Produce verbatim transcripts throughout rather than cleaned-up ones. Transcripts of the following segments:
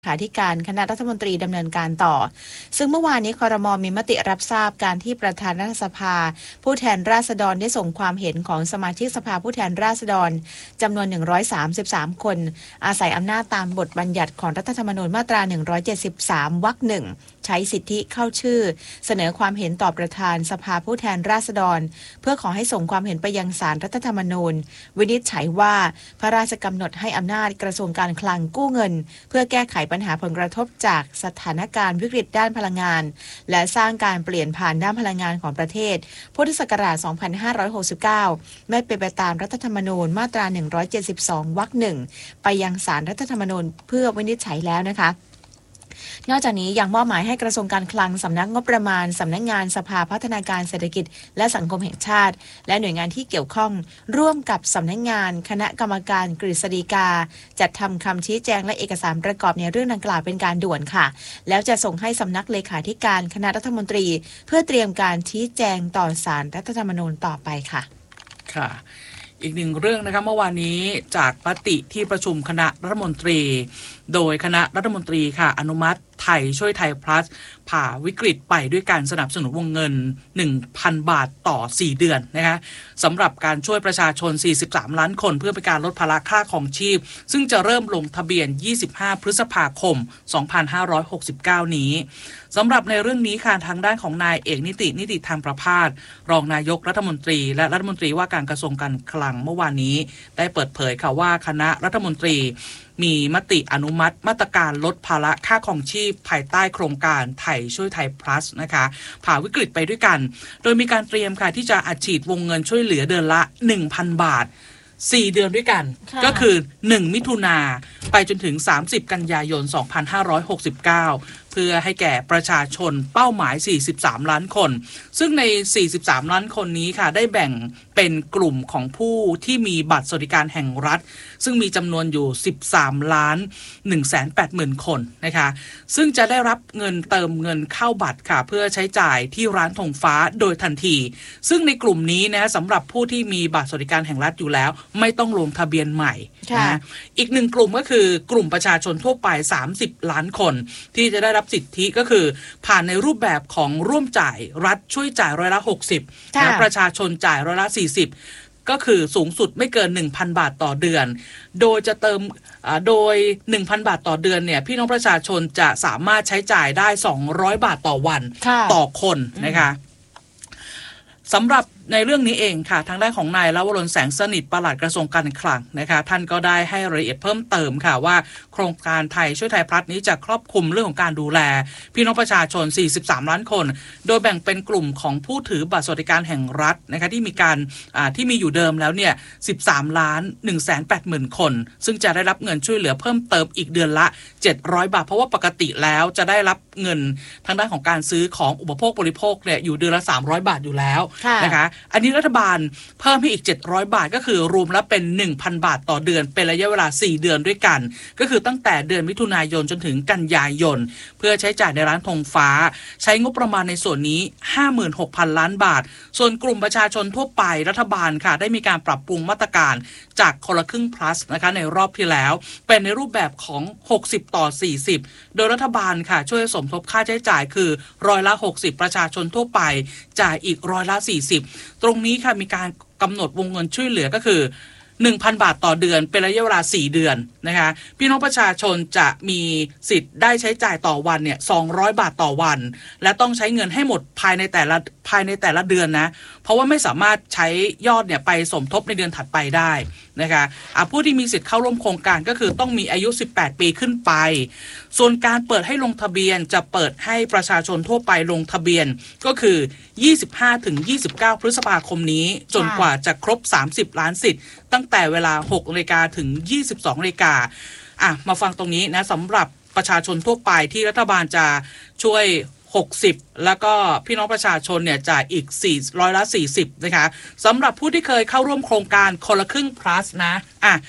เลขาธิการคณะรัฐมนตรีดำเนินการต่อซึ่งเมื่อวานนี้ครม.มีมติรับทราบการที่ประธานรัฐสภาผู้แทนราษฎรได้ส่งความเห็นของสมาชิกสภาผู้แทนราษฎรจำนวนหนึ่งร้อยสามสิบสามคนอาศัยอำนาจตามบทบัญญัติของรัฐธรรมนูญมาตราหนึ่งร้อยเจ็ดสิบสามวรรคหนึ่งใช้สิทธิเข้าชื่อเสนอความเห็นต่อประธานสภาผู้แทนราษฎรเพื่อขอให้ส่งความเห็นไปยังศาลรัฐธรรมนูญวินิจฉัยว่าพระราชกำหนดให้อำนาจกระทรวงการคลังกู้เงินเพื่อแก้ไขปัญหาผลกระทบจากสถานการณ์วิกฤตด้านพลังงานและสร้างการเปลี่ยนผ่านด้านพลังงานของประเทศพุทธศักราช สองพันห้าร้อยหกสิบเก้า ไม่เป็นไปตามรัฐธรรมนูญมาตรา หนึ่งร้อยเจ็ดสิบสอง วรรคหนึ่งไปยังศาลรัฐธรรมนูญเพื่อวินิจฉัยแล้วนะคะนอกจากนี้ยังมอบหมายให้กระทรวงการคลังสำนักงบประมาณสำนักงานสภาพัฒนาการเศรษฐกิจและสังคมแห่งชาติและหน่วยงานที่เกี่ยวข้องร่วมกับสำนักงานคณะกรรมการกฤษฎีกาจัดทำคำชี้แจงและเอกสารประกอบในเรื่องดังกล่าวเป็นการด่วนค่ะแล้วจะส่งให้สำนักเลขาธิการคณะรัฐมนตรีเพื่อเตรียมการชี้แจงต่อศาลรัฐธรรมนูญต่อไปค่ะค่ะอีกหนึ่งเรื่องนะคะเมื่อวานนี้จากมติที่ประชุมคณะรัฐมนตรีโดยคณะรัฐมนตรีค่ะอนุมัติไทยช่วยไทย plus ผ่าวิกฤตไปด้วยการสนับสนุนวงเงิน หนึ่งพัน บาทต่อสี่เดือนนะคะสำหรับการช่วยประชาชนสี่สิบสามล้านคนเพื่อเป็นการลดภาระค่าครองชีพซึ่งจะเริ่มลงทะเบียนยี่สิบห้าพฤษภาคมสองพันห้าร้อยหกสิบเก้านี้สำหรับในเรื่องนี้ค่ะทางด้านของนายเอกนิตินิติธรรมประภาสรองนายกรัฐมนตรีและรัฐมนตรีว่าการกระทรวงการคลังเมื่อวานนี้ได้เปิดเผยค่ะว่าคณะรัฐมนตรีมีมติอนุมัติมาตรการลดภาระค่าครองชีพภายใต้โครงการไทยช่วยไทย plus นะคะผ่าวิกฤตไปด้วยกันโดยมีการเตรียมค่ะที่จะอัดฉีดวงเงินช่วยเหลือเดือนละ หนึ่งพัน บาทสี่เดือนด้วยกันก็คือหนึ่งมิถุนาไปจนถึงสามสิบกันยายนสองพันห้าร้อยหกสิบเก้าเพื่อให้แก่ประชาชนเป้าหมายสี่สิบสามล้านคนซึ่งในสี่สิบสามล้านคนนี้ค่ะได้แบ่งเป็นกลุ่มของผู้ที่มีบัตรสวัสดิการแห่งรัฐซึ่งมีจำนวนอยู่สิบสามล้านหนึ่งแสนแปดหมื่นคนนะคะซึ่งจะได้รับเงินเติมเงินเข้าบัตรค่ะเพื่อใช้จ่ายที่ร้านธงฟ้าโดยทันทีซึ่งในกลุ่มนี้นะสำหรับผู้ที่มีบัตรสวัสดิการแห่งรัฐอยู่แล้วไม่ต้องลงทะเบียนใหม่นะอีกหนึ่งกลุ่มก็คือกลุ่มประชาชนทั่วไปสามสิบล้านคนที่จะได้รับสิทธิก็คือผ่านในรูปแบบของร่วมจ่ายรัฐช่วยจ่ายร้อยละหกสิบและประชาชนจ่ายร้อยละสี่สิบก็คือสูงสุดไม่เกิน หนึ่งพัน บาทต่อเดือนโดยจะเติมโดย หนึ่งพัน บาทต่อเดือนเนี่ยพี่น้องประชาชนจะสามารถใช้จ่ายได้สองร้อยบาทต่อวันต่อคนนะคะสำหรับในเรื่องนี้เองค่ะทางด้านของนายลวรนแสงสนิทปลัดกระทรวงการคลังนะคะท่านก็ได้ให้รายละเอียดเพิ่มเติมค่ะว่าโครงการไทยช่วยไทยพลัสนี้จะครอบคลุมเรื่องของการดูแลพี่น้องประชาชนสี่สิบสามล้านคนโดยแบ่งเป็นกลุ่มของผู้ถือบัตรสวัสดิการแห่งรัฐนะคะที่มีการที่มีอยู่เดิมแล้วเนี่ยสิบสามล้านหนึ่งแสนแปดหมื่นคนซึ่งจะได้รับเงินช่วยเหลือเพิ่มเติมอีกเดือนละเจ็ดร้อยบาทเพราะว่าปกติแล้วจะได้รับเงินทางด้านของการซื้อของอุปโภคบริโภคเนี่ยอยู่เดือนละสามร้อยบาทอยู่แล้วนะคะอันนี้รัฐบาลเพิ่มให้อีกเจ็ดร้อยบาทก็คือรวมแล้วเป็น หนึ่งพัน บาทต่อเดือนเป็นระยะเวลาสี่เดือนด้วยกันก็คือตั้งแต่เดือนมิถุนายนจนถึงกันยายนเพื่อใช้จ่ายในร้านธงฟ้าใช้งบประมาณในส่วนนี้ ห้าหมื่นหกพัน ล้านบาทส่วนกลุ่มประชาชนทั่วไปรัฐบาลค่ะได้มีการปรับปรุงมาตรการจากคนละครึ่ง plus นะคะในรอบที่แล้วเป็นในรูปแบบของหกสิบต่อสี่สิบโดยรัฐบาลค่ะช่วยสมทบค่าใช้จ่ายคือร้อยละหกสิบประชาชนทั่วไปจ่ายอีกร้อยละสี่สิบตรงนี้ค่ะมีการกำหนดวงเงินช่วยเหลือก็คือ หนึ่งพัน บาทต่อเดือนเป็นระยะเวลาสี่เดือนนะคะพี่น้องประชาชนจะมีสิทธิ์ได้ใช้จ่ายต่อวันเนี่ยสองร้อยบาทต่อวันและต้องใช้เงินให้หมดภายในแต่ละภายในแต่ละเดือนนะเพราะว่าไม่สามารถใช้ยอดเนี่ยไปสมทบในเดือนถัดไปได้นะคะอ่ะผู้ที่มีสิทธิ์เข้าร่วมโครงการก็คือต้องมีอายุสิบแปดปีขึ้นไปส่วนการเปิดให้ลงทะเบียนจะเปิดให้ประชาชนทั่วไปลงทะเบียนก็คือยี่สิบห้าถึงยี่สิบเก้าพฤษภาคมนี้จนกว่าจะครบสามสิบล้านสิทธิ์ตั้งแต่เวลา หกนาฬิกา ถึง ยี่สิบสองนาฬิกาอ่ะมาฟังตรงนี้นะสำหรับประชาชนทั่วไปที่รัฐบาลจะช่วยหกสิบแล้วก็พี่น้องประชาชนเนี่ยจ่ายอีกสี่ร้อยละสี่สิบนะคะสำหรับผู้ที่เคยเข้าร่วมโครงการคนละครึ่ง plus นะอ่ะ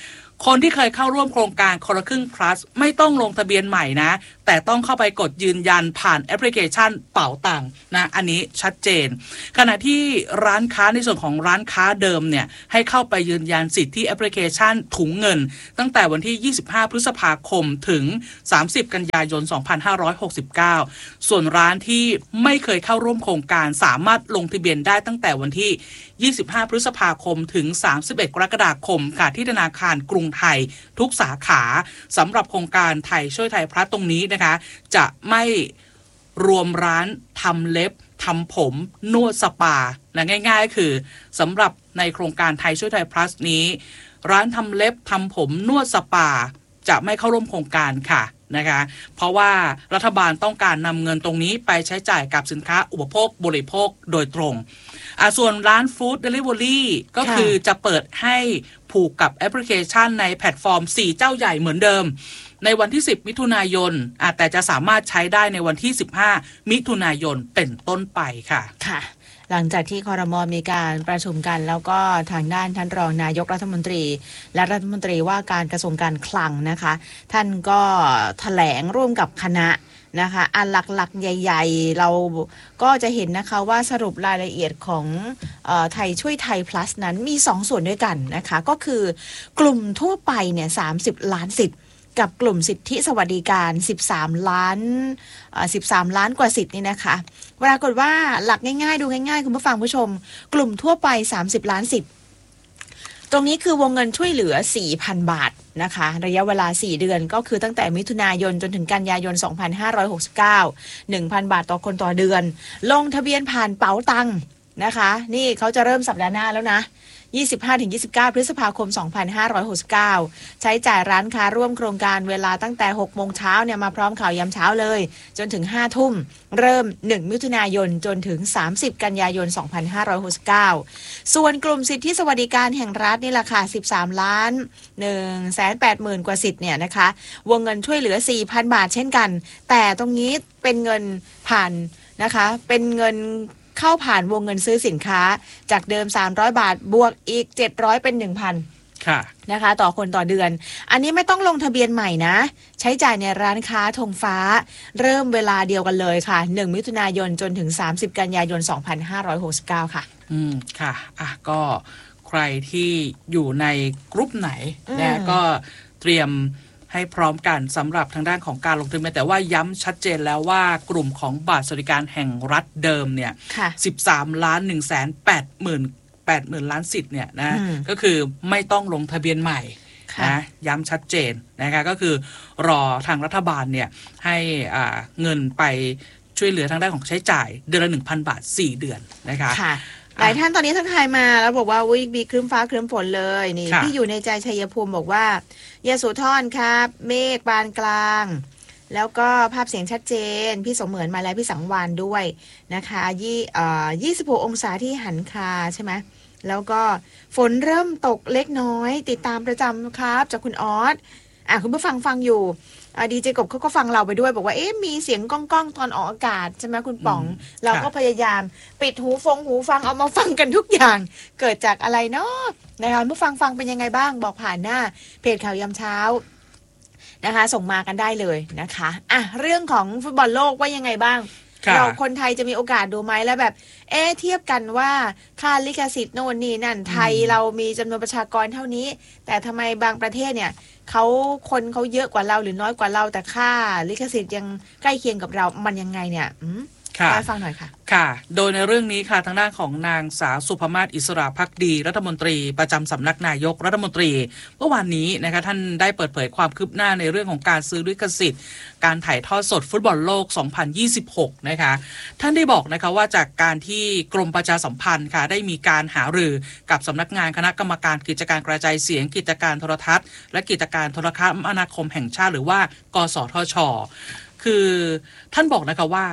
คนที่เคยเข้าร่วมโครงการคนละครึ่ง plus ไม่ต้องลงทะเบียนใหม่นะแต่ต้องเข้าไปกดยืนยันผ่านแอปพลิเคชันเป๋าตังค์นะอันนี้ชัดเจนขณะที่ร้านค้าในส่วนของร้านค้าเดิมเนี่ยให้เข้าไปยืนยันสิทธิ์ที่แอปพลิเคชันถุงเงินตั้งแต่วันที่ยี่สิบห้าพฤษภาคมถึงสามสิบกันยายนสองพันห้าร้อยหกสิบเก้าส่วนร้านที่ไม่เคยเข้าร่วมโครงการสามารถลงทะเบียนได้ตั้งแต่วันที่ยี่สิบห้าพฤษภาคมถึงสามสิบเอ็ดกรกฎาคมค่ะที่ธนาคารกรุงไทยทุกสาขาสำหรับโครงการไทยช่วยไทยพลัสตรงนี้นะคะจะไม่รวมร้านทำเล็บทำผมนวดสปานะง่ายๆคือสำหรับในโครงการไทยช่วยไทยพลัสนี้ร้านทำเล็บทำผมนวดสปาจะไม่เข้าร่วมโครงการค่ะนะคะเพราะว่ารัฐบาลต้องการนำเงินตรงนี้ไปใช้จ่ายกับสินค้าอุปโภคบริโภคโดยตรงอ่ะส่วนร้านฟู้ดเดลิเวอรี่ก็คือจะเปิดให้ผูกกับแอปพลิเคชันในแพลตฟอร์มสี่เจ้าใหญ่เหมือนเดิมในวันที่สิบมิถุนายนอ่ะแต่จะสามารถใช้ได้ในวันที่สิบห้ามิถุนายนเป็นต้นไปค่ะค่ะหลังจากที่ครม.มีการประชุมกันแล้วก็ทางด้านท่านรองนายกรัฐมนตรีและรัฐมนตรีว่าการกระทรวงการคลังนะคะท่านก็แถลงร่วมกับคณะนะคะอันหลักๆใหญ่ๆเราก็จะเห็นนะคะว่าสรุปรายละเอียดของเอ่อไทยช่วยไทย plus นั้นมีสองส่วนด้วยกันนะคะก็คือกลุ่มทั่วไปเนี่ยสามสิบล้านสิทธิ์กับกลุ่มสิทธิสวัสดิการสิบสามล้านเอ่อสิบสามล้านกว่าสิทธิ์นี่นะคะปรากฏว่าหลักง่ายๆดูง่ายๆคุณผู้ฟังผู้ชมกลุ่มทั่วไปสามสิบล้านสิทธิ์ตรงนี้คือวงเงินช่วยเหลือ สี่พัน บาทนะคะระยะเวลาสี่เดือนก็คือตั้งแต่มิถุนายนจนถึงกันยายนสองพันห้าร้อยหกสิบเก้า หนึ่งพัน บาทต่อคนต่อเดือนลงทะเบียนผ่านเป๋าตังค์นะคะนี่เขาจะเริ่มสัปดาห์หน้าแล้วนะยี่สิบห้าถึงยี่สิบเก้า พฤษภาคม สองพันห้าร้อยหกสิบเก้า ใช้จ่ายร้านค้าร่วมโครงการเวลาตั้งแต่ หกโมงเช้าเนี่ยมาพร้อมข่าวยามเช้าเลยจนถึง ห้าทุ่มเริ่ม หนึ่ง มิถุนายนจนถึง สามสิบ กันยายน สองพันห้าร้อยหกสิบเก้า ส่วนกลุ่มสิทธิสวัสดิการแห่งรัฐนี่แหละค่ะ สิบสามล้านหนึ่งแสนแปดหมื่น กว่าสิทธิ์เนี่ยนะคะวงเงินช่วยเหลือ สี่พัน บาทเช่นกันแต่ตรงนี้เป็นเงินผ่านนะคะเป็นเงินเข้าผ่านวงเงินซื้อสินค้าจากเดิมสามร้อยบาทบวกอีกเจ็ดร้อยเป็น หนึ่งพัน ค่ะนะคะต่อคนต่อเดือนอันนี้ไม่ต้องลงทะเบียนใหม่นะใช้จ่ายในร้านค้าธงฟ้าเริ่มเวลาเดียวกันเลยค่ะหนึ่งมิถุนายนจนถึงสามสิบกันยายนสองพันห้าร้อยหกสิบเก้าค่ะอืมค่ะอ่ะก็ใครที่อยู่ในกลุ่มไหนนะก็เตรียมให้พร้อมกันสำหรับทางด้านของการลงทะเบียนแต่ว่าย้ำชัดเจนแล้วว่ากลุ่มของบัตรสวัสดิการแห่งรัฐเดิมเนี่ยสิบสามล้านหนึ่งแสนแปดหมื่นแปดหมื่นล้านสิทธิ์เนี่ยนะก็คือไม่ต้องลงทะเบียนใหม่นะย้ำชัดเจนนะคะก็คือรอทางรัฐบาลเนี่ยให้อ่าเงินไปช่วยเหลือทางด้านของใช้จ่ายเดือนละ หนึ่งพัน บาทสี่เดือนนะคะหลายท่านตอนนี้ทักทายมาแล้วบอกว่าอุ๊ยมีครึ้มฟ้าครึ้มฝนเลยนี่ที่อยู่ในใจชัยภูมิบอกว่ายโสธรครับเมฆปานกลางแล้วก็ภาพเสียงชัดเจนพี่สมเหมือนมาแล้วพี่สังวานด้วยนะคะยี่เอ่อยี่สิบหกองศาที่หันคาใช่ไหมแล้วก็ฝนเริ่มตกเล็กน้อยติดตามประจำครับจากคุณออสอ่ะคุณผู้ฟังฟังอยู่ดีเจกบเขาก็ฟังเราไปด้วยบอกว่าเอ๊ะมีเสียงก้องก้องตอนออกอากาศใช่ไหมคุณป๋องเราก็พยายามปิดหูฟงหูฟังเอามาฟังกันทุกอย่างเกิดจากอะไรเนาะนะคะผู้ฟังฟังเป็นยังไงบ้างบอกผ่านหน้าเพจข่าวยามเช้านะคะส่งมากันได้เลยนะคะอ่ะเรื่องของฟุตบอลโลกว่ายังไงบ้างเราคนไทยจะมีโอกาสดูไหมแล้วแบบเอ๊ะเทียบกันว่าค่าลิขสิทธิ์โน่นนี่นั่นไทยเรามีจำนวนประชากรเท่านี้แต่ทำไมบางประเทศเนี่ยเขาคนเขาเยอะกว่าเราหรือน้อยกว่าเราแต่ค่าลิขสิทธิ์ยังใกล้เคียงกับเรามันยังไงเนี่ยค่ะฟังหน่อยค่ะค่ะโดยในเรื่องนี้ค่ะทางด้านของนางสาวสุภมาศอิสระภักดีรัฐมนตรีประจำสำนักนายกรัฐมนตรีเมื่อวานนี้นะคะท่านได้เปิดเผยความคืบหน้าในเรื่องของการซื้อลิขสิทธิ์การถ่ายทอดสดฟุตบอลโลกสองพันยี่สิบหกนะคะท่านได้บอกนะคะว่าจากการที่กรมประชาสัมพันธ์ค่ะได้มีการหารือกับสำนักงานคณะกรรมการกิจการกระจายเสียงกิจการโทรทัศน์และกิจการโทรคมนาคมแห่งชาติหรือว่ากสทช.คือท่านบอกนะคะว่า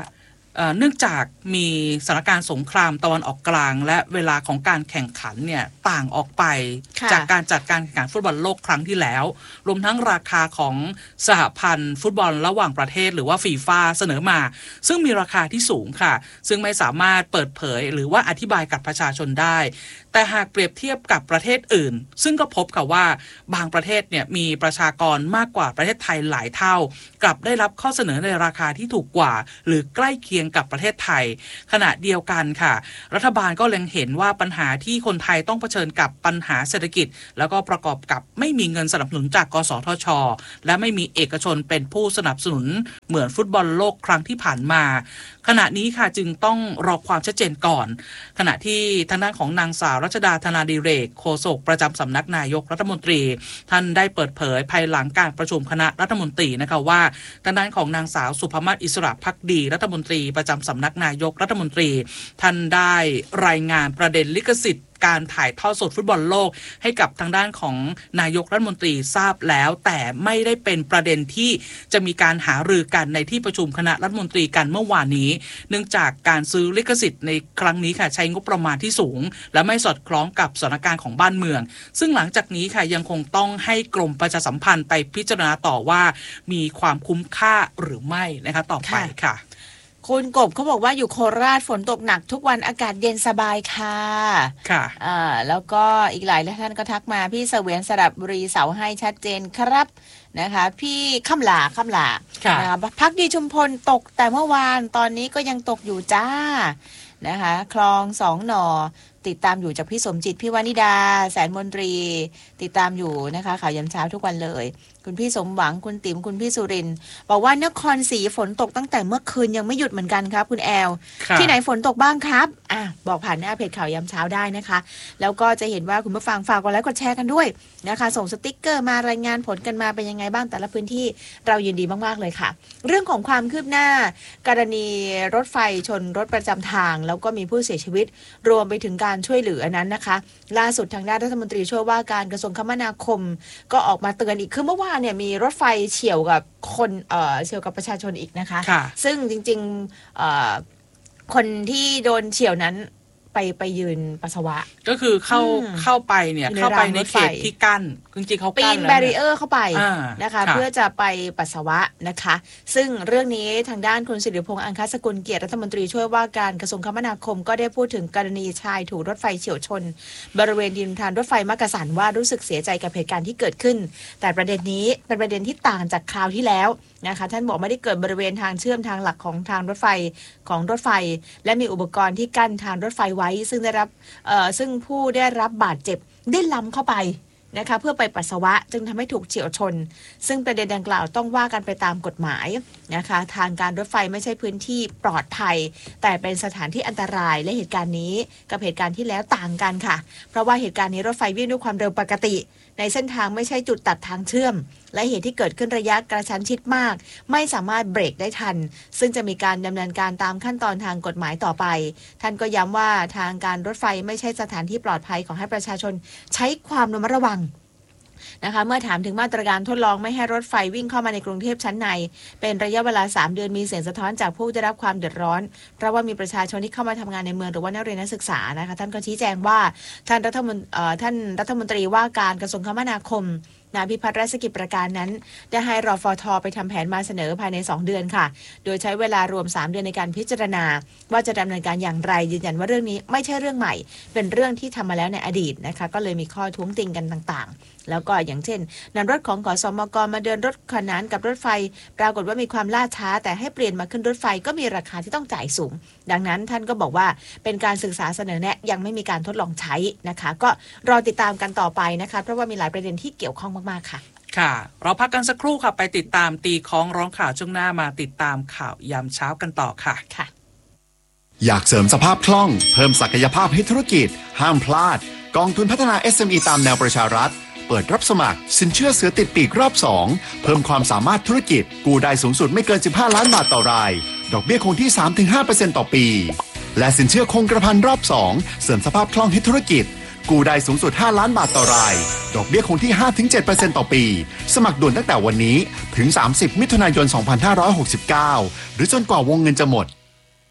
เนื่องจากมีสถานการณ์สงครามตะวันออกกลางและเวลาของการแข่งขันเนี่ยต่างออกไปจากการจัดการแข่งขันฟุตบอลโลกครั้งที่แล้วรวมทั้งราคาของสหพันธ์ฟุตบอลระหว่างประเทศหรือว่าฟีฟ่าเสนอมาซึ่งมีราคาที่สูงค่ะซึ่งไม่สามารถเปิดเผยหรือว่าอธิบายกับประชาชนได้แต่หากเปรียบเทียบกับประเทศอื่นซึ่งก็พบค่ะว่าบางประเทศเนี่ยมีประชากรมากกว่าประเทศไทยหลายเท่ากลับได้รับข้อเสนอในราคาที่ถูกกว่าหรือใกล้เคียงกับประเทศไทยขณะเดียวกันค่ะรัฐบาลก็เล็งเห็นว่าปัญหาที่คนไทยต้องเผชิญกับปัญหาเศรษฐกิจแล้วก็ประกอบกับไม่มีเงินสนับสนุนจากกสทช.และไม่มีเอกชนเป็นผู้สนับสนุนเหมือนฟุตบอลโลกครั้งที่ผ่านมาขณะนี้ค่ะจึงต้องรอความชัดเจนก่อนขณะที่ทางด้านของนางสาวรัชดาธนาดิเรกโฆษกประจำสำนักนายกรัฐมนตรีท่านได้เปิดเผยภายหลังการประชุมคณะรัฐมนตรีนะคะว่าทางด้านของนางสาวสุภมาศอิสระภักดีรัฐมนตรีประจำสำนักนายกรัฐมนตรีท่านได้รายงานประเด็นลิขสิทธิ์การถ่ายทอดสดฟุตบอลโลกให้กับทางด้านของนายกรัฐมนตรีทราบแล้วแต่ไม่ได้เป็นประเด็นที่จะมีการหารือกันในที่ประชุมคณะรัฐมนตรีกันเมื่อวานนี้เนื่องจากการซื้อลิขสิทธิ์ในครั้งนี้ค่ะใช้งบประมาณที่สูงและไม่สอดคล้องกับสถานการณ์ของบ้านเมืองซึ่งหลังจากนี้ค่ะยังคงต้องให้กรมประชาสัมพันธ์ไปพิจารณาต่อว่ามีความคุ้มค่าหรือไม่นะคะต่อไปค่ะคุณกบเขาบอกว่าอยู่โคราชฝนตกหนักทุกวันอากาศเย็นสบายค่ะค่ะอ่าแล้วก็อีกหลายท่านก็ทักมาพี่เสวียนสระบุรีเสาให้ชัดเจนครับนะคะพี่ข้ามหลาข้ามหลานะคะพักดีชุมพลตกแต่เมื่อวานตอนนี้ก็ยังตกอยู่จ้านะคะคลองสองหน่อติดตามอยู่จากพี่สมจิตพี่วานิดาแสนมนตรีติดตามอยู่นะคะข่าวยามเช้าทุกวันเลยคุณพี่สมหวังคุณติ๋มคุณพี่สุรินทร์บอกว่านครศรีฝนตกตั้งแต่เมื่อคืนยังไม่หยุดเหมือนกันครับคุณแอลที่ไหนฝนตกบ้างครับอ่ะบอกผ่านหน้าเพจข่าวยามเช้าได้นะคะแล้วก็จะเห็นว่าคุณผู้ฟังฝากกดไลค์กดแชร์กันด้วยนะคะส่งสติ๊กเกอร์มารายงานผลกันมาเป็นยังไงบ้างแต่ละพื้นที่เรายินดีมากๆเลยค่ะเรื่องของความคืบหน้ากรณีรถไฟชนรถประจำทางแล้วก็มีผู้เสียชีวิตรวมไปถึงการช่วยเหลือนั้นนะคะล่าสุดทางด้านรัฐมนตรีช่วยว่าการกระทรวงคมนาคมก็ออกมาเตือนอีกคือเมื่อวานเนี่ยมีรถไฟเฉี่ยวกับคนเอ่อเฉี่ยวกับประชาชนอีกนะคะซึ่งจริงๆเอ่อคนที่โดนเฉี่ยวนั้นไปไปยืนปัสสาวะก็คือเข้าเข้าไปเนี่ยเข้าไปในเขตที่กั้นจริงๆเขาปีนแบรีเออร์เข้าไปนะคะเพื่อจะไปปัสสาวะนะคะซึ่งเรื่องนี้ทางด้านคุณสิริพงษ์อังคสกุลเกียรติรัฐมนตรีช่วยว่าการกระทรวงคมนาคมก็ได้พูดถึงกรณีชายถูกรถไฟเฉี่ยวชนบริเวณดินทางรถไฟมักกะสันว่ารู้สึกเสียใจกับเหตุการณ์ที่เกิดขึ้นแต่ประเด็นนี้เป็นประเด็นที่ต่างจากคราวที่แล้วนะคะท่านบอกไม่ได้เกิดบริเวณทางเชื่อมทางหลักของทางรถไฟของรถไฟและมีอุปกรณ์ที่กั้นทางรถไฟไว้ซึ่งได้รับเอ่อซึ่งผู้ได้รับบาดเจ็บได้ล้ำเข้าไปนะคะเพื่อไปปัสสาวะจึงทำให้ถูกเฉี่ยวชนซึ่งประเด็นดังกล่าวต้องว่ากันไปตามกฎหมายนะคะทางการรถไฟไม่ใช่พื้นที่ปลอดภัยแต่เป็นสถานที่อันตรายและเหตุการณ์นี้กับเหตุการณ์ที่แล้วต่างกันค่ะเพราะว่าเหตุการณ์นี้รถไฟวิ่งด้วยความเร็วปกติในเส้นทางไม่ใช่จุดตัดทางเชื่อมและเหตุที่เกิดขึ้นระยะกระชั้นชิดมากไม่สามารถเบรกได้ทันซึ่งจะมีการดำเนินการตามขั้นตอนทางกฎหมายต่อไปท่านก็ย้ำว่าทางการรถไฟไม่ใช่สถานที่ปลอดภัยขอให้ประชาชนใช้ความระมัดระวังนะคะเมื่อถามถึงมาตรการทดลองไม่ให้รถไฟวิ่งเข้ามาในกรุงเทพชั้นในเป็นระยะเวลาสามเดือนมีเสียงสะท้อนจากผู้ได้รับความเดือดร้อนเพราะว่ามีประชาชนที่เข้ามาทำงานในเมืองหรือว่านักเรียนนักศึกษานะคะท่านก็ชี้แจงว่าท่านรัฐมนตรีท่านรัฐมนตรีว่าการกระทรวงคมนาคมนายพิพัฒน์รัศกิจประการนั้นได้ให้รฟท.ไปทำแผนมาเสนอภายในสองเดือนค่ะโดยใช้เวลารวมสามเดือนในการพิจารณาว่าจะดำเนินการอย่างไรยืนยันว่าเรื่องนี้ไม่ใช่เรื่องใหม่เป็นเรื่องที่ทำมาแล้วในอดีตนะคะก็เลยมีข้อท้วงติงกันต่างๆแล้วก็อย่างเช่นนำรถของขสมกมาเดินรถขนานกับรถไฟปรากฏว่ามีความล่าช้าแต่ให้เปลี่ยนมาขึ้นรถไฟก็มีราคาที่ต้องจ่ายสูงดังนั้นท่านก็บอกว่าเป็นการศึกษาเสนอแนะยังไม่มีการทดลองใช้นะคะก็รอติดตามกันต่อไปนะคะเพราะว่ามีหลายประเด็นที่เกี่ยวข้องมากๆค่ะค่ะเราพักกันสักครู่ค่ะไปติดตามตีคล้องร้องข่าวช่วงหน้ามาติดตามข่าวยามเช้ากันต่อค่ะค่ะอยากเสริมสภาพคล่องเพิ่มศักยภาพให้ธุรกิจห้ามพลาดกองทุนพัฒนา เอส เอ็ม อี ตามแนวประชารัฐเปิดรับสมัครสินเชื่อเสือติดปีกรอบสองเพิ่มความสามารถธุรกิจกู้ได้สูงสุดไม่เกินสิบห้าล้านบาทต่อรายดอกเบี้ยคงที่ สามถึงห้าเปอร์เซ็นต์ ต่อปีและสินเชื่อคงกระพันรอบสองเสริมสภาพคล่องให้ธุรกิจกู้ได้สูงสุดห้าล้านบาทต่อรายดอกเบี้ยคงที่ ห้าถึงเจ็ดเปอร์เซ็นต์ ต่อปีสมัครด่วนตั้งแต่วันนี้ถึงสามสิบมิถุนายนสองพันห้าร้อยหกสิบเก้าหรือจนกว่าวงเงินจะหมด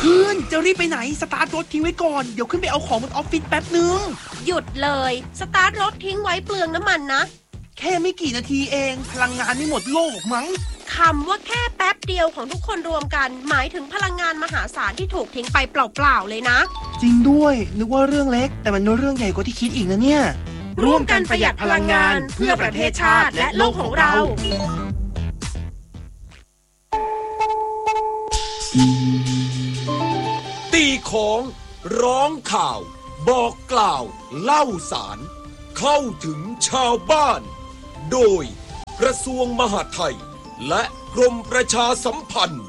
พื่อนจะรีบไปไหนสตาร์ทรถทิ้งไว้ก่อนเดี๋ยวขึ้นไปเอาของบนออฟฟิศแป๊บนึงหยุดเลยสตาร์ทรถทิ้งไว้เปลืองน้ำมันนะแค่ไม่กี่นาทีเองพลังงานไม่หมดโลกมั้งคำว่าแค่แป๊บเดียวของทุกคนรวมกันหมายถึงพลังงานมหาศาลที่ถูกทิ้งไปเปล่าๆเลยนะจริงด้วยนึกว่าเรื่องเล็กแต่มันเรื่องใหญ่กว่าที่คิดอีกนะเนี่ยร่วมกันประหยัดพลังงานเพื่อประเทศชาติและโลกของเราตีของร้องข่าวบอกกล่าวเล่าสารเข้าถึงชาวบ้านโดยกระทรวงมหาดไทยและกรมประชาสัมพันธ์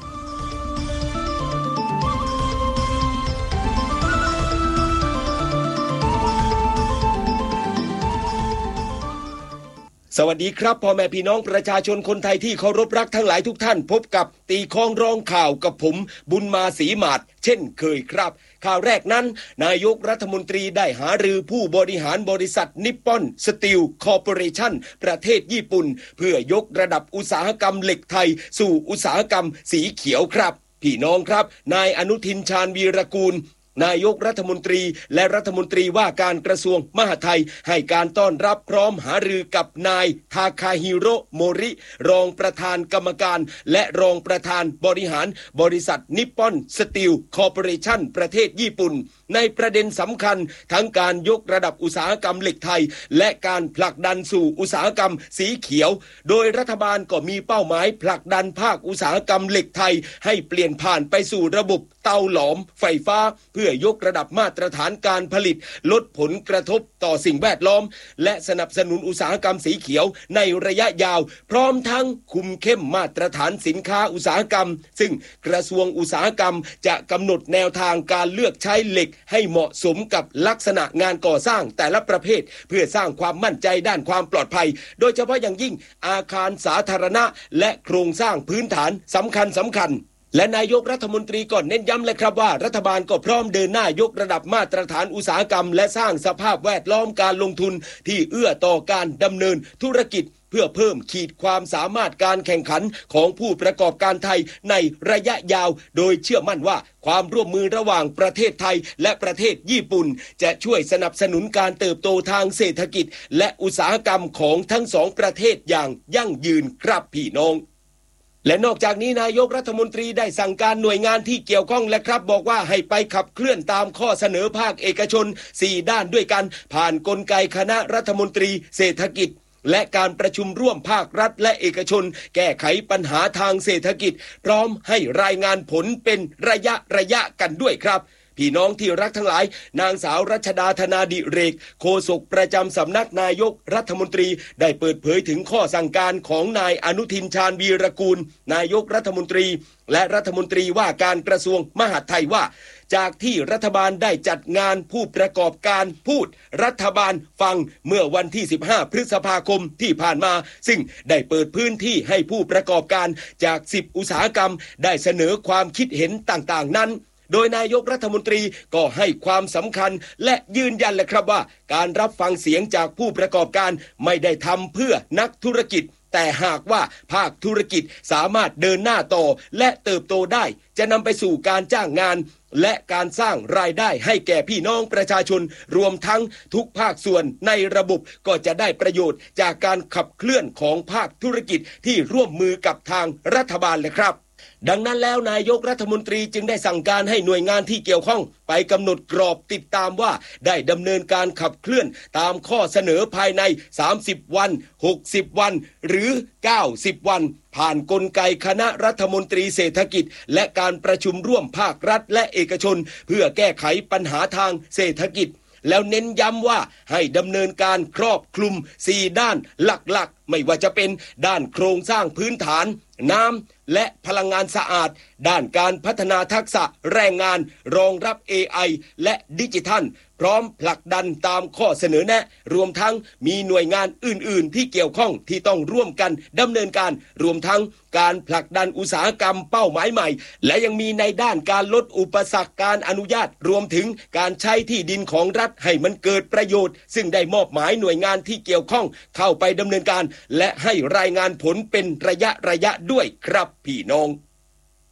สวัสดีครับพ่อแม่พี่น้องประชาชนคนไทยที่เคารพรักทั้งหลายทุกท่านพบกับตีคองร้องข่าวกับผมบุญมาศรีหมาดเช่นเคยครับข่าวแรกนั้นนายกรัฐมนตรีได้หารือผู้บริหารบริษัทนิปปอนสตีลคอร์ปอเรชั่นประเทศญี่ปุ่นเพื่อยกระดับอุตสาหกรรมเหล็กไทยสู่อุตสาหกรรมสีเขียวครับพี่น้องครับนายอนุทินชาญวีรกูลนายกรัฐมนตรีและรัฐมนตรีว่าการกระทรวงมหาดไทยให้การต้อนรับพร้อมหารือกับนายทาคาฮิโร่โมริรองประธานกรรมการและรองประธานบริหารบริษัทนิปปอนสตีลคอร์ปอเรชั่นประเทศญี่ปุ่นในประเด็นสำคัญทั้งการยกระดับอุตสาหกรรมเหล็กไทยและการผลักดันสู่อุตสาหกรรมสีเขียวโดยรัฐบาลก็มีเป้าหมายผลักดันภาคอุตสาหกรรมเหล็กไทยให้เปลี่ยนผ่านไปสู่ระบบเตาหลอมไฟฟ้าเพื่อยกระดับมาตรฐานการผลิตลดผลกระทบต่อสิ่งแวดล้อมและสนับสนุนอุตสาหกรรมสีเขียวในระยะยาวพร้อมทั้งคุมเข้มมาตรฐานสินค้าอุตสาหกรรมซึ่งกระทรวงอุตสาหกรรมจะกำหนดแนวทางการเลือกใช้เหล็กให้เหมาะสมกับลักษณะงานก่อสร้างแต่ละประเภทเพื่อสร้างความมั่นใจด้านความปลอดภัยโดยเฉพาะอย่างยิ่งอาคารสาธารณะและโครงสร้างพื้นฐานสำคัญสำคัญและนายกรัฐมนตรีก็เน้นย้ำเลยครับว่ารัฐบาลก็พร้อมเดินหน้ายกระดับมาตรฐานอุตสาหกรรมและสร้างสภาพแวดล้อมการลงทุนที่เอื้อต่อการดำเนินธุรกิจเพื่อเพิ่มขีดความสามารถการแข่งขันของผู้ประกอบการไทยในระยะยาวโดยเชื่อมั่นว่าความร่วมมือระหว่างประเทศไทยและประเทศญี่ปุ่นจะช่วยสนับสนุนการเติบโตทางเศรษฐกิจและอุตสาหกรรมของทั้งสองประเทศอย่างยั่งยืนครับพี่น้องและนอกจากนี้นายกรัฐมนตรีได้สั่งการหน่วยงานที่เกี่ยวข้องและครับบอกว่าให้ไปขับเคลื่อนตามข้อเสนอภาคเอกชนสี่ด้านด้วยกันผ่านกลไกคณะรัฐมนตรีเศรษฐกิจและการประชุมร่วมภาครัฐและเอกชนแก้ไขปัญหาทางเศรษฐกิจพร้อมให้รายงานผลเป็นระยะระยะกันด้วยครับพี่น้องที่รักทั้งหลายนางสาวรัชดาธนาดิเรกโฆษกประจำสำนักนายกรัฐมนตรีได้เปิดเผยถึงข้อสั่งการของนายอนุทินชาญวีรกูลนายกรัฐมนตรีและรัฐมนตรีว่าการกระทรวงมหาดไทยว่าจากที่รัฐบาลได้จัดงานผู้ประกอบการพูดรัฐบาลฟังเมื่อวันที่สิบห้าพฤษภาคมที่ผ่านมาซึ่งได้เปิดพื้นที่ให้ผู้ประกอบการจากสิบอุตสาหกรรมได้เสนอความคิดเห็นต่างๆนั้นโดยนายกรัฐมนตรีก็ให้ความสำคัญและยืนยันเลยครับว่าการรับฟังเสียงจากผู้ประกอบการไม่ได้ทำเพื่อนักธุรกิจแต่หากว่าภาคธุรกิจสามารถเดินหน้าต่อและเติบโตได้จะนำไปสู่การจ้างงานและการสร้างรายได้ให้แก่พี่น้องประชาชนรวมทั้งทุกภาคส่วนในระบบก็จะได้ประโยชน์จากการขับเคลื่อนของภาคธุรกิจที่ร่วมมือกับทางรัฐบาลเลยครับดังนั้นแล้วนายกรัฐมนตรีจึงได้สั่งการให้หน่วยงานที่เกี่ยวข้องไปกำหนดกรอบติดตามว่าได้ดำเนินการขับเคลื่อนตามข้อเสนอภายในสามสิบวันหกสิบวันหรือเก้าสิบวันผ่านกลไกคณะรัฐมนตรีเศรษฐกิจและการประชุมร่วมภาครัฐและเอกชนเพื่อแก้ไขปัญหาทางเศรษฐกิจแล้วเน้นย้ำว่าให้ดำเนินการครอบคลุมสี่ด้านหลักๆไม่ว่าจะเป็นด้านโครงสร้างพื้นฐานน้ำและพลังงานสะอาดด้านการพัฒนาทักษะแรงงานรองรับ เอ ไอ และดิจิทัลพร้อมผลักดันตามข้อเสนอแนะรวมทั้งมีหน่วยงานอื่นๆที่เกี่ยวข้องที่ต้องร่วมกันดำเนินการรวมทั้งการผลักดันอุตสาหกรรมเป้าหมายใหม่และยังมีในด้านการลดอุปสรรคการอนุญาตรวมถึงการใช้ที่ดินของรัฐให้มันเกิดประโยชน์ซึ่งได้มอบหมายหน่วยงานที่เกี่ยวข้องเข้าไปดำเนินการและให้รายงานผลเป็นระยะระยะด้วยครับพี่น้อง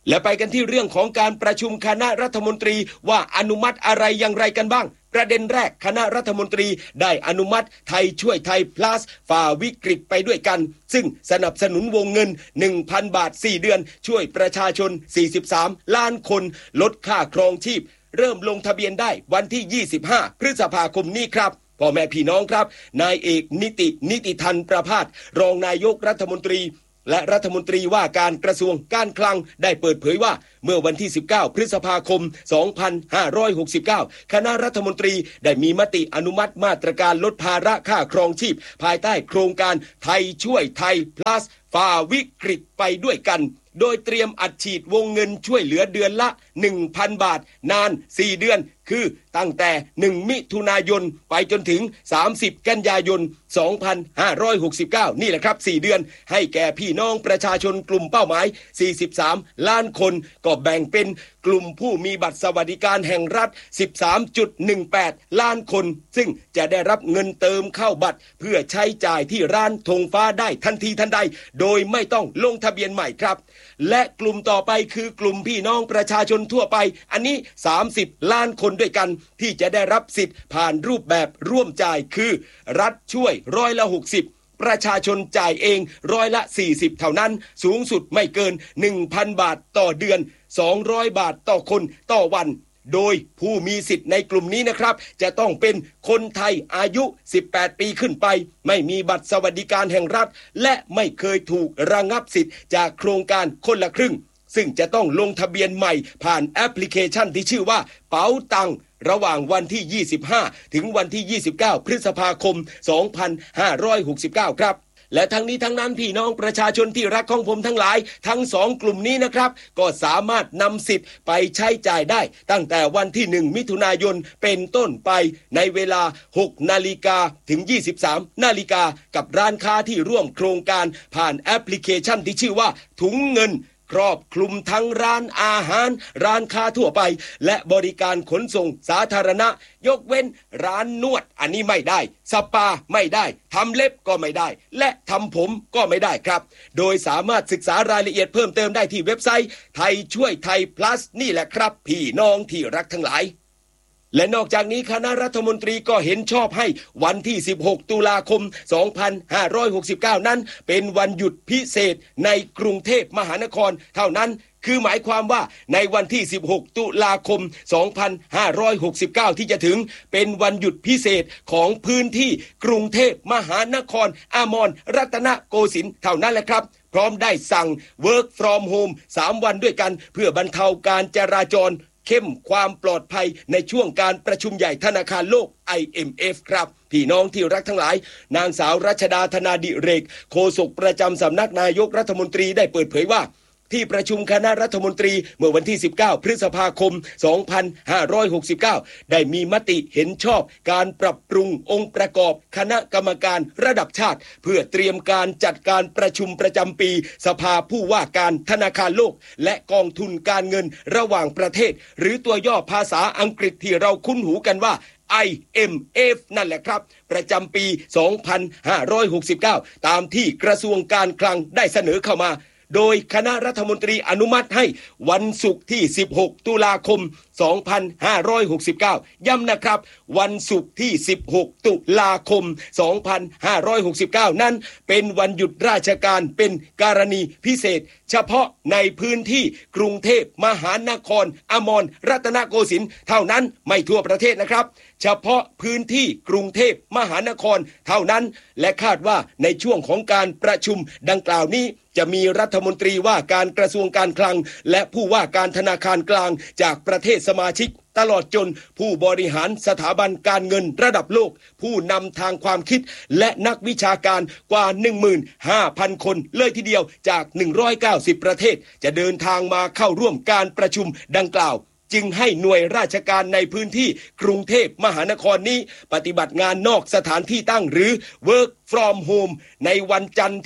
และไปกันที่เรื่องของการประชุมคณะรัฐมนตรีว่าอนุมัติอะไรอย่างไรกันบ้างประเด็นแรกคณะรัฐมนตรีได้อนุมัติไทยช่วยไทย plus ฝ่าวิกฤตไปด้วยกันซึ่งสนับสนุนวงเงิน หนึ่งพัน บาทสี่เดือนช่วยประชาชนสี่สิบสามล้านคนลดค่าครองชีพเริ่มลงทะเบียนได้วันที่ยี่สิบห้าพฤษภาคมนี้ครับพ่อแม่พี่น้องครับนายเอกนิตินิติทันประภาสรองนายกรัฐมนตรีและรัฐมนตรีว่าการกระทรวงการคลังได้เปิดเผยว่าเมื่อวันที่สิบเก้าพฤษภาคมสองพันห้าร้อยหกสิบเก้าคณะรัฐมนตรีได้มีมติอนุมัติมาตรการลดภาระค่าครองชีพภายใต้โครงการไทยช่วยไทย plus ฝ่าวิกฤตไปด้วยกันโดยเตรียมอัดฉีดวงเงินช่วยเหลือเดือนละ หนึ่งพัน บาทนานสี่เดือนคือตั้งแต่หนึ่งมิถุนายนไปจนถึงสามสิบกันยายนสองพันห้าร้อยหกสิบเก้านี่แหละครับสี่เดือนให้แก่พี่น้องประชาชนกลุ่มเป้าหมายสี่สิบสามล้านคนก็แบ่งเป็นกลุ่มผู้มีบัตรสวัสดิการแห่งรัฐ สิบสามจุดหนึ่งแปด ล้านคนซึ่งจะได้รับเงินเติมเข้าบัตรเพื่อใช้จ่ายที่ร้านธงฟ้าได้ทันทีทันใดโดยไม่ต้องลงทะเบียนใหม่ครับและกลุ่มต่อไปคือกลุ่มพี่น้องประชาชนทั่วไปอันนี้สามสิบล้านคนด้วยกันที่จะได้รับสิทธิ์ผ่านรูปแบบร่วมจ่ายคือรัฐช่วยร้อยละหกสิบประชาชนจ่ายเองร้อยละสี่สิบเท่านั้นสูงสุดไม่เกิน หนึ่งพัน บาทต่อเดือนสองร้อยบาทต่อคนต่อวันโดยผู้มีสิทธิ์ในกลุ่มนี้นะครับจะต้องเป็นคนไทยอายุสิบแปดปีขึ้นไปไม่มีบัตรสวัสดิการแห่งรัฐและไม่เคยถูกระงับสิทธิ์จากโครงการคนละครึ่งซึ่งจะต้องลงทะเบียนใหม่ผ่านแอปพลิเคชันที่ชื่อว่าเป๋าตังระหว่างวันที่ยี่สิบห้าถึงวันที่ยี่สิบเก้าพฤษภาคมสองพันห้าร้อยหกสิบเก้าครับและทั้งนี้ทั้งนั้นพี่น้องประชาชนที่รักของผมทั้งหลายทั้งสองกลุ่มนี้นะครับก็สามารถนำสิทธิ์ไปใช้จ่ายได้ตั้งแต่วันที่หนึ่งมิถุนายนเป็นต้นไปในเวลา หกนาฬิกาถึงยี่สิบสามนาฬิกากับร้านค้าที่ร่วมโครงการผ่านแอปพลิเคชันที่ชื่อว่าถุงเงินครอบคลุมทั้งร้านอาหารร้านค้าทั่วไปและบริการขนส่งสาธารณะยกเว้นร้านนวดอันนี้ไม่ได้สปาไม่ได้ทำเล็บก็ไม่ได้และทำผมก็ไม่ได้ครับโดยสามารถศึกษารายละเอียดเพิ่มเติมได้ที่เว็บไซต์ไทยช่วยไทย plus นี่แหละครับพี่น้องที่รักทั้งหลายและนอกจากนี้คณะรัฐมนตรีก็เห็นชอบให้วันที่สิบหกตุลาคมสองพันห้าร้อยหกสิบเก้านั้นเป็นวันหยุดพิเศษในกรุงเทพมหานครเท่านั้นคือหมายความว่าในวันที่สิบหกตุลาคมสองพันห้าร้อยหกสิบเก้าที่จะถึงเป็นวันหยุดพิเศษของพื้นที่กรุงเทพมหานครอมรรัตนโกสินทร์เท่านั้นแหละครับพร้อมได้สั่ง work from home สามวันด้วยกันเพื่อบรรเทาการจราจรเข้มความปลอดภัยในช่วงการประชุมใหญ่ธนาคารโลก ไอ เอ็ม เอฟ ครับพี่น้องที่รักทั้งหลายนางสาวรัชดาธนาดิเรกโฆษกประจำสำนักนายกรัฐมนตรีได้เปิดเผยว่าที่ประชุมคณะรัฐมนตรีเมื่อวันที่สิบเก้าพฤษภาคมสองพันห้าร้อยหกสิบเก้าได้มีมติเห็นชอบการปรับปรุงองค์ประกอบคณะกรรมการระดับชาติเพื่อเตรียมการจัดการประชุมประจำปีสภาผู้ว่าการธนาคารโลกและกองทุนการเงินระหว่างประเทศหรือตัวย่อภาษาอังกฤษที่เราคุ้นหูกันว่า ไอ เอ็ม เอฟ นั่นแหละครับประจำปีสองพันห้าร้อยหกสิบเก้าตามที่กระทรวงการคลังได้เสนอเข้ามาโดยคณะรัฐมนตรีอนุมัติให้วันศุกร์ที่สิบหกตุลาคมสองพันห้าร้อยหกสิบเก้าย้ำนะครับวันศุกร์ที่สิบหกตุลาคมสองพันห้าร้อยหกสิบเก้านั้นเป็นวันหยุดราชการเป็นกรณีพิเศษเฉพาะในพื้นที่กรุงเทพมหานครอมรรัตนโกสินทร์เท่านั้นไม่ทั่วประเทศนะครับเฉพาะพื้นที่กรุงเทพมหานครเท่านั้นและคาดว่าในช่วงของการประชุมดังกล่าวนี้จะมีรัฐมนตรีว่าการกระทรวงการคลังและผู้ว่าการธนาคารกลางจากประเทศสมาชิกตลอดจนผู้บริหารสถาบันการเงินระดับโลกผู้นำทางความคิดและนักวิชาการกว่า หนึ่งหมื่นห้าพัน คนเลยทีเดียวจากหนึ่งร้อยเก้าสิบประเทศจะเดินทางมาเข้าร่วมการประชุมดังกล่าวจึงให้หน่วยราชการในพื้นที่กรุงเทพมหานครนี้ปฏิบัติงานนอกสถานที่ตั้งหรือ work from home ในวันจันทร์ที่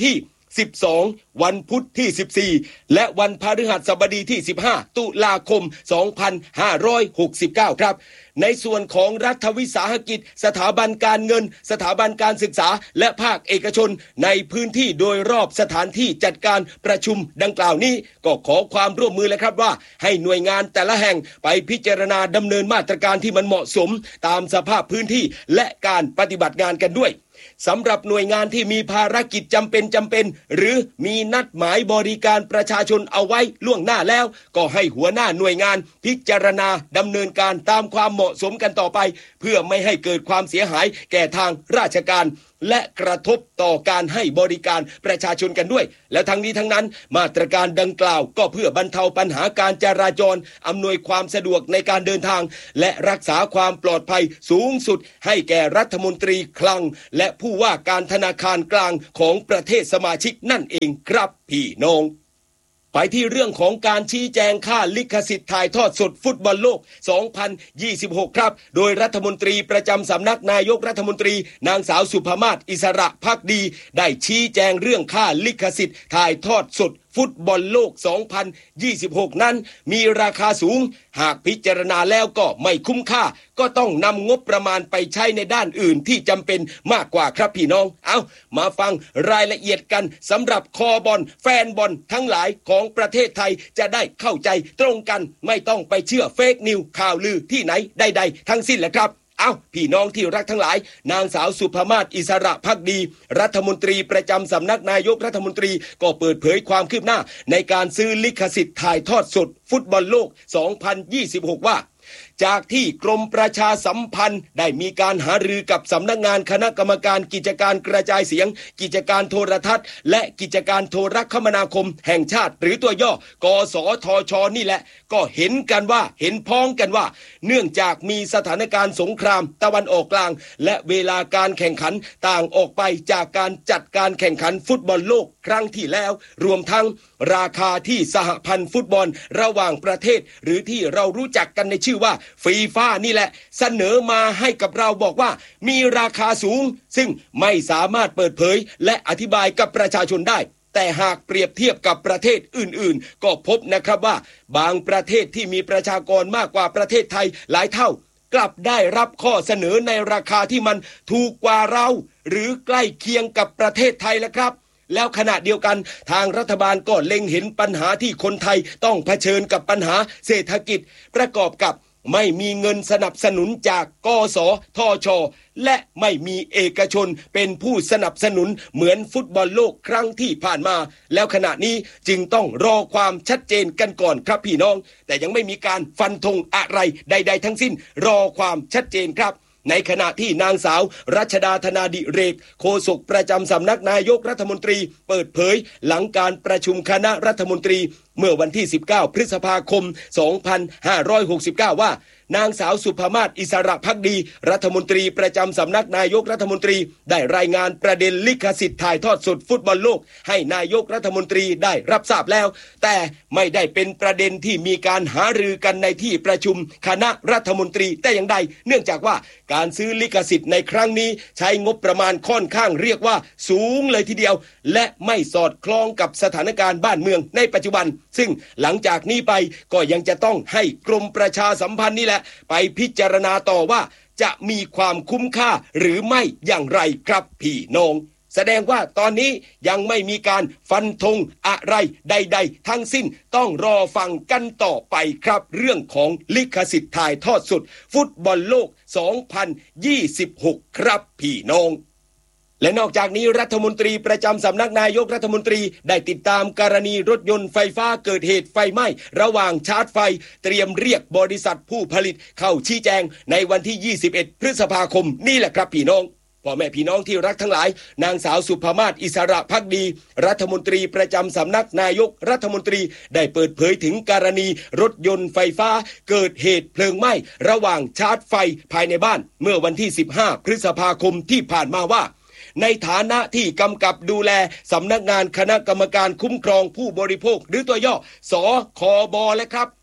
สิบสองวันพุธที่สิบสี่และวันพฤหัสบดีที่สิบห้าตุลาคมสองพันห้าร้อยหกสิบเก้าครับในส่วนของรัฐวิสาหกิจสถาบันการเงินสถาบันการศึกษาและภาคเอกชนในพื้นที่โดยรอบสถานที่จัดการประชุมดังกล่าวนี้ก็ขอความร่วมมือเลยครับว่าให้หน่วยงานแต่ละแห่งไปพิจารณาดำเนินมาตรการที่มันเหมาะสมตามสภาพพื้นที่และการปฏิบัติงานกันด้วยสำหรับหน่วยงานที่มีภารกิจจำเป็นจำเป็นหรือมีนัดหมายบริการประชาชนเอาไว้ล่วงหน้าแล้วก็ให้หัวหน้าหน่วยงานพิจารณาดำเนินการตามความเหมาะสมกันต่อไปเพื่อไม่ให้เกิดความเสียหายแก่ทางราชการและกระทบต่อการให้บริการประชาชนกันด้วยและทั้งนี้ทั้งนั้นมาตรการดังกล่าวก็เพื่อบรรเทาปัญหาการจราจรอำนวยความสะดวกในการเดินทางและรักษาความปลอดภัยสูงสุดให้แก่รัฐมนตรีคลังและผู้ว่าการธนาคารกลางของประเทศสมาชิกนั่นเองครับพี่น้องไปที่เรื่องของการชี้แจงค่าลิขสิทธิ์ถ่ายทอดสดฟุตบอลโลกสองพันยี่สิบหกครับโดยรัฐมนตรีประจำสำนักนายกรัฐมนตรีนางสาวสุภมาศอิสระภักดีได้ชี้แจงเรื่องค่าลิขสิทธิ์ถ่ายทอดสดฟุตบอลโลกสองพันยี่สิบหกนั้นมีราคาสูงหากพิจารณาแล้วก็ไม่คุ้มค่าก็ต้องนำงบประมาณไปใช้ในด้านอื่นที่จำเป็นมากกว่าครับพี่น้องเอามาฟังรายละเอียดกันสำหรับคอบอลแฟนบอลทั้งหลายของประเทศไทยจะได้เข้าใจตรงกันไม่ต้องไปเชื่อเฟกนิวข่าวลือที่ไหนใดๆทั้งสิ้นแหละครับเอ้าพี่น้องที่รักทั้งหลายนางสาวสุภมาศอิสระภักดีรัฐมนตรีประจำสำนักนายกรัฐมนตรีก็เปิดเผยความคืบหน้าในการซื้อลิขสิทธิ์ถ่ายทอดสดฟุตบอลโลกสองพันยี่สิบหกว่าจากที่กรมประชาสัมพันธ์ได้มีการหารือกับสำนักงานคณะกรรมการกิจการกระจายเสียงกิจการโทรทัศน์และกิจการโทรคมนาคมแห่งชาติหรือตัวย่อกสทช.นี่แหละก็เห็นกันว่าเห็นพ้องกันว่าเนื่องจากมีสถานการณ์สงครามตะวันออกกลางและเวลาการแข่งขันต่างออกไปจากการจัดการแข่งขันฟุตบอลโลกครั้งที่แล้วรวมทั้งราคาที่สหพันธ์ฟุตบอลระหว่างประเทศหรือที่เรารู้จักกันในชื่อว่าฟีฟ่านี่แหละเสนอมาให้กับเราบอกว่ามีราคาสูงซึ่งไม่สามารถเปิดเผยและอธิบายกับประชาชนได้แต่หากเปรียบเทียบกับประเทศอื่นๆก็พบนะครับว่าบางประเทศที่มีประชากรมากกว่าประเทศไทยหลายเท่ากลับได้รับข้อเสนอในราคาที่มันถูกกว่าเราหรือใกล้เคียงกับประเทศไทยแล้วครับแล้วขณะเดียวกันทางรัฐบาลก็เล็งเห็นปัญหาที่คนไทยต้องเผชิญกับปัญหาเศรษฐกิจประกอบกับไม่มีเงินสนับสนุนจากกสทช.และไม่มีเอกชนเป็นผู้สนับสนุนเหมือนฟุตบอลโลกครั้งที่ผ่านมาแล้วขณะนี้จึงต้องรอความชัดเจนกันก่อนครับพี่น้องแต่ยังไม่มีการฟันธงอะไรใดๆทั้งสิ้นรอความชัดเจนครับในขณะที่นางสาวรัชดาธนาดิเรกโฆษกประจำสำนักนายกรัฐมนตรีเปิดเผยหลังการประชุมคณะรัฐมนตรีเมื่อวันที่สิบเก้าพฤษภาคมสองพันห้าร้อยหกสิบเก้าว่านางสาวสุภมาศอิสระภักดีรัฐมนตรีประจำสำนักนายกรัฐมนตรีได้รายงานประเด็นลิขสิทธิ์ถ่ายทอดสดฟุตบอลโลกให้นายกรัฐมนตรีได้รับทราบแล้วแต่ไม่ได้เป็นประเด็นที่มีการหารือกันในที่ประชุมคณะรัฐมนตรีแต่อย่างใดเนื่องจากว่าการซื้อลิขสิทธิ์ในครั้งนี้ใช้งบประมาณค่อนข้างเรียกว่าสูงเลยทีเดียวและไม่สอดคล้องกับสถานการณ์บ้านเมืองในปัจจุบันซึ่งหลังจากนี้ไปก็ยังจะต้องให้กรมประชาสัมพันธ์นี่แหละไปพิจารณาต่อว่าจะมีความคุ้มค่าหรือไม่อย่างไรครับพี่น้องแสดงว่าตอนนี้ยังไม่มีการฟันธงอะไรใดๆทั้งสิ้นต้องรอฟังกันต่อไปครับเรื่องของลิขสิทธิ์ถ่ายทอดสดฟุตบอลโลกสองพันยี่สิบหกครับพี่น้องและนอกจากนี้รัฐมนตรีประจำสำนักนายกรัฐมนตรีได้ติดตามกรณีรถยนต์ไฟฟ้าเกิดเหตุไฟไหม้ระหว่างชาร์จไฟเตรียมเรียกบริษัทผู้ผลิตเข้าชี้แจงในวันที่ยี่สิบเอ็ดพฤษภาคมนี่แหละครับพี่น้องพ่อแม่พี่น้องที่รักทั้งหลายนางสาวสุภมาศอิสระภักดีรัฐมนตรีประจำสำนักนายกรัฐมนตรีได้เปิดเผยถึงกรณีรถยนต์ไฟฟ้าเกิดเหตุเพลิงไหม้ระหว่างชาร์จไฟภายในบ้านเมื่อวันที่สิบห้าพฤษภาคมที่ผ่านมาว่าในฐานะที่กำกับดูแลสำนักงานคณะกรรมการคุ้มครองผู้บริโภคหรือตัวย่อสคบและครับ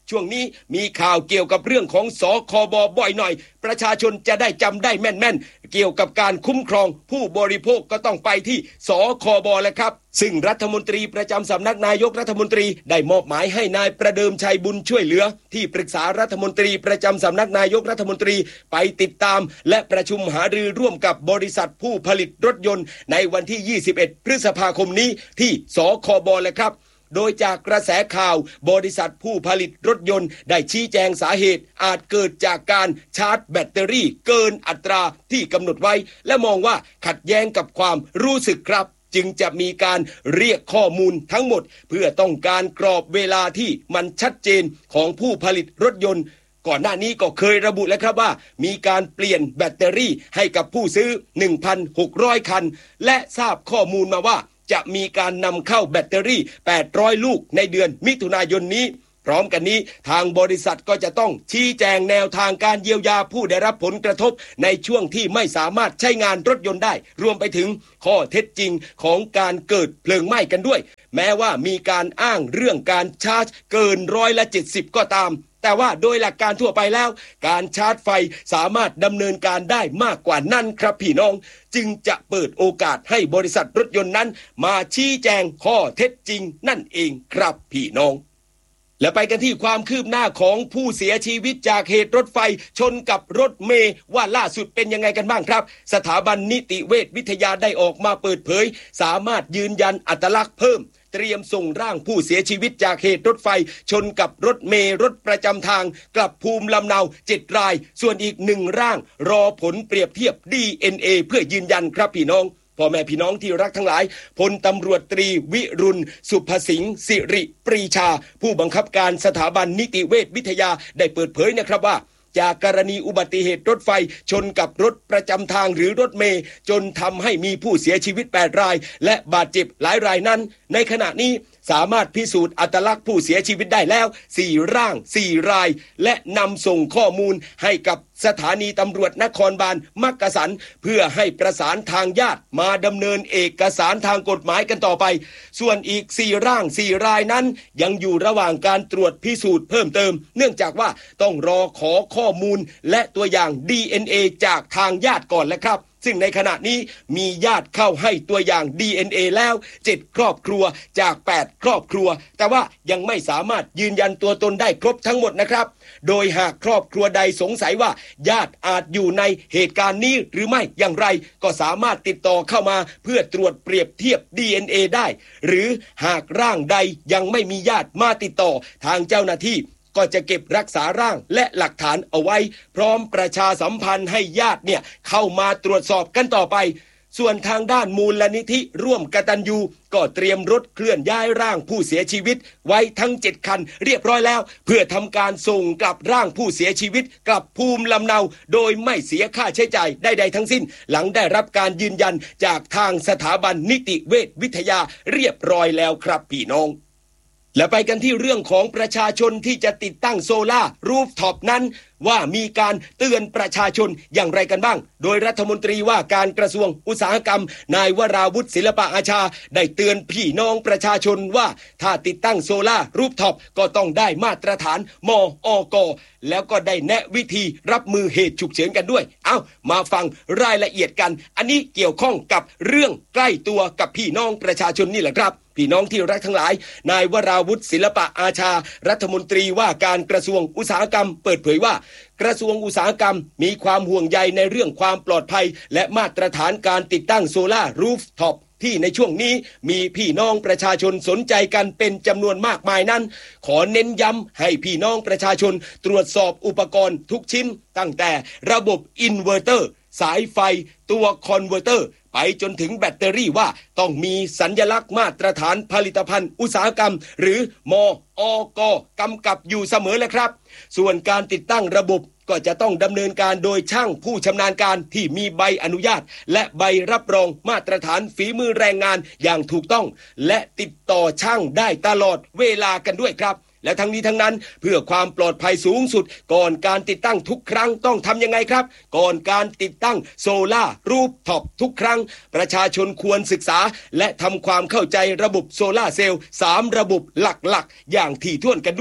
ช่วงนี้มีข่าวเกี่ยวกับเรื่องของสคบบ่อยหน่อยประชาชนจะได้จำได้แม่นๆเกี่ยวกับการคุ้มครองผู้บริโภคก็ต้องไปที่สคบแหละครับซึ่งรัฐมนตรีประจำสำนักนายกรัฐมนตรีได้มอบหมายให้นายประเดิมชัยบุญช่วยเหลือที่ปรึกษารัฐมนตรีประจำสำนักนายกรัฐมนตรีไปติดตามและประชุมหารือร่วมกับบริษัทผู้ผลิตรถยนต์ในวันที่ยี่สิบเอ็ดพฤษภาคมนี้ที่สคบแหละครับโดยจากกระแสข่าวบริษัทผู้ผลิตรถยนต์ได้ชี้แจงสาเหตุอาจเกิดจากการชาร์จแบตเตอรี่เกินอัตราที่กำหนดไว้และมองว่าขัดแย้งกับความรู้สึกครับจึงจะมีการเรียกข้อมูลทั้งหมดเพื่อต้องการกรอบเวลาที่มันชัดเจนของผู้ผลิตรถยนต์ก่อนหน้านี้ก็เคยระบุแล้วครับว่ามีการเปลี่ยนแบตเตอรี่ให้กับผู้ซื้อ หนึ่งพันหกร้อย คันและทราบข้อมูลมาว่าจะมีการนำเข้าแบตเตอรี่แปดร้อยลูกในเดือนมิถุนายนนี้พร้อมกันนี้ทางบริษัทก็จะต้องชี้แจงแนวทางการเยียวยาผู้ได้รับผลกระทบในช่วงที่ไม่สามารถใช้งานรถยนต์ได้รวมไปถึงข้อเท็จจริงของการเกิดเพลิงไหม้กันด้วยแม้ว่ามีการอ้างเรื่องการชาร์จเกินร้อยละเจ็ดสิบก็ตามแต่ว่าโดยหลักการทั่วไปแล้วการชาร์จไฟสามารถดำเนินการได้มากกว่านั้นครับพี่น้องจึงจะเปิดโอกาสให้บริษัทรถยนต์นั้นมาชี้แจงข้อเท็จจริงนั่นเองครับพี่น้องและไปกันที่ความคืบหน้าของผู้เสียชีวิตจากเหตุรถไฟชนกับรถเมล์ว่าล่าสุดเป็นยังไงกันบ้างครับสถาบันนิติเวชวิทยาได้ออกมาเปิดเผยสามารถยืนยันอัตลักษณ์เพิ่มเตรียมส่งร่างผู้เสียชีวิตจากเหตุรถไฟชนกับรถเมล์รถประจำทางกลับภูมิลำเนาเจ็ดรายส่วนอีกหนึ่งร่างรอผลเปรียบเทียบ ดี เอ็น เอ เพื่อยืนยันครับพี่น้องพ่อแม่พี่น้องที่รักทั้งหลายพลตำรวจตรีวิรุณสุภสิงห์สิริปรีชาผู้บังคับการสถาบันนิติเวชวิทยาได้เปิดเผยนะครับว่าจากกรณีอุบัติเหตุรถไฟชนกับรถประจำทางหรือรถเมล์จนทำให้มีผู้เสียชีวิตแปดรายและบาดเจ็บหลายรายนั้นในขณะนี้สามารถพิสูจน์อัตลักษณ์ผู้เสียชีวิตได้แล้วสี่ร่างสี่รายและนำส่งข้อมูลให้กับสถานีตำรวจนครบาลมักกะสันเพื่อให้ประสานทางญาติมาดำเนินเอกสารทางกฎหมายกันต่อไปส่วนอีกสี่ร่างสี่รายนั้นยังอยู่ระหว่างการตรวจพิสูจน์เพิ่มเติมเนื่องจากว่าต้องรอขอข้อมูลและตัวอย่าง ดี เอ็น เอ จากทางญาติก่อนแล้วครับซึ่งในขณะนี้มีญาติเข้าให้ตัวอย่าง ดี เอ็น เอ แล้วเจ็ดครอบครัวจากแปดครอบครัวแต่ว่ายังไม่สามารถยืนยันตัวตนได้ครบทั้งหมดนะครับโดยหากครอบครัวใดสงสัยว่าญาติอาจอยู่ในเหตุการณ์นี้หรือไม่อย่างไรก็สามารถติดต่อเข้ามาเพื่อตรวจเปรียบเทียบ ดี เอ็น เอ ได้หรือหากร่างใดยังไม่มีญาติมาติดต่อทางเจ้าหน้าที่ก็จะเก็บรักษาร่างและหลักฐานเอาไว้พร้อมประชาสัมพันธ์ให้ญาติเนี่ยเข้ามาตรวจสอบกันต่อไปส่วนทางด้านมูลนิธิร่วมกตัญญูก็เตรียมรถเคลื่อนย้ายร่างผู้เสียชีวิตไว้ทั้งเจ็ดคันเรียบร้อยแล้วเพื่อทำการส่งกลับร่างผู้เสียชีวิตกลับภูมิลำเนาโดยไม่เสียค่าใช้จ่ายใดๆทั้งสิ้นหลังได้รับการยืนยันจากทางสถาบันนิติเวชวิทยาเรียบร้อยแล้วครับพี่น้องและไปกันที่เรื่องของประชาชนที่จะติดตั้งโซล่ารูฟท็อปนั้นว่ามีการเตือนประชาชนอย่างไรกันบ้างโดยรัฐมนตรีว่าการกระทรวงอุตสาหกรรมนายวราวุฒิศิลปะอาชาได้เตือนพี่น้องประชาชนว่าถ้าติดตั้งโซล่ารูฟท็อปก็ต้องได้มาตรฐานมอก.แล้วก็ได้แนะวิธีรับมือเหตุฉุกเฉินกันด้วยเอ้ามาฟังรายละเอียดกันอันนี้เกี่ยวข้องกับเรื่องใกล้ตัวกับพี่น้องประชาชนนี่แหละครับพี่น้องที่รักทั้งหลายนายวราวุฒิศิลปะอาชารัฐมนตรีว่าการกระทรวงอุตสาหกรรมเปิดเผยว่ากระทรวงอุตสาหกรรมมีความห่วงใยในเรื่องความปลอดภัยและมาตรฐานการติดตั้งโซล่ารูฟท็อปที่ในช่วงนี้มีพี่น้องประชาชนสนใจกันเป็นจำนวนมากมายนั้นขอเน้นย้ำให้พี่น้องประชาชนตรวจสอบอุปกรณ์ทุกชิ้นตั้งแต่ระบบอินเวอร์เตอร์สายไฟตัวคอนเวอร์เตอร์ไปจนถึงแบตเตอรี่ว่าต้องมีสัญลักษณ์มาตรฐานผลิตภัณฑ์อุตสาหกรรมหรือมอก.กำกับอยู่เสมอเลยครับส่วนการติดตั้งระบบก็จะต้องดำเนินการโดยช่างผู้ชำนาญการที่มีใบอนุญาตและใบรับรองมาตรฐานฝีมือแรงงานอย่างถูกต้องและติดต่อช่างได้ตลอดเวลากันด้วยครับและทั้งนี้ทั้งนั้นเพื่อความปลอดภัยสูงสุดก่อนการติดตั้งทุกครั้งต้องทำยังไงครับก่อนการติดตั้งโซล่ารูฟท็อปทุกครั้งประชาชนควรศึกษาและทำความเข้าใจระบบโซล่าเซลล์สามระบบหลักๆอย่างถี่ถ้วนกันด้วย